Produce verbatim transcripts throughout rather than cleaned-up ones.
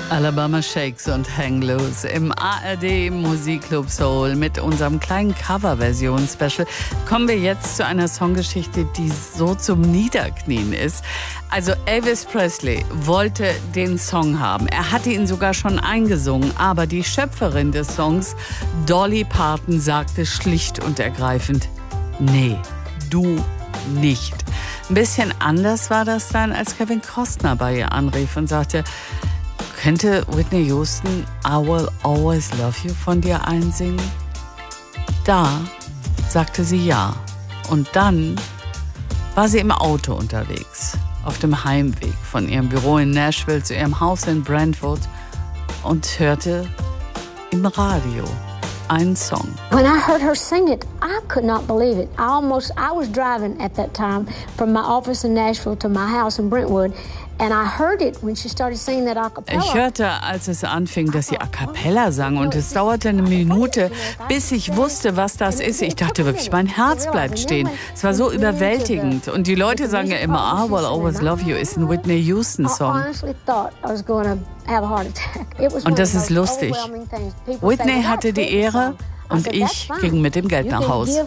Alabama Shakes und Hang Loose im A R D Musikclub Soul mit unserem kleinen Coverversion-Special kommen wir jetzt zu einer Songgeschichte, die so zum Niederknien ist. Also Elvis Presley wollte den Song haben. Er hatte ihn sogar schon eingesungen, aber die Schöpferin des Songs, Dolly Parton, sagte schlicht und ergreifend: Nee, du nicht. Ein bisschen anders war das dann, als Kevin Costner bei ihr anrief und sagte: Könnte Whitney Houston I Will Always Love You von dir einsingen? Da sagte sie ja. Und dann war sie im Auto unterwegs, auf dem Heimweg von ihrem Büro in Nashville zu ihrem Haus in Brentwood und hörte im Radio einen Song. When I heard her sing it, I could not believe it. I almost, I was driving at that time from my office in Nashville to my house in Brentwood. And I heard it when she started singing that a cappella. Ich hörte, als es anfing, dass sie a cappella sang, und es dauerte eine Minute, bis ich wusste, was das ist. Ich dachte wirklich, mein Herz bleibt stehen. Es war so überwältigend. Und die Leute sagen ja immer, I Will Always Love You ist ein Whitney Houston Song. Und das ist lustig. Whitney hatte die Ehre und ich ging mit dem Geld nach Hause.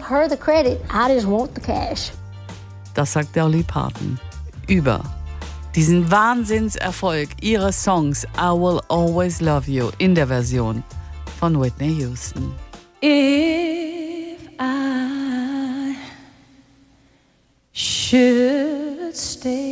Das sagt Dolly Parton über diesen Wahnsinnserfolg ihres Songs I Will Always Love You in der Version von Whitney Houston. If I should stay